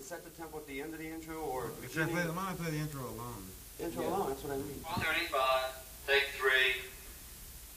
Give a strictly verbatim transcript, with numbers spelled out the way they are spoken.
set the tempo at the end of the intro or Should I beginning? play the, why don't I play the intro alone? Intro Yeah. alone, that's what I mean. one thirty-five, take three.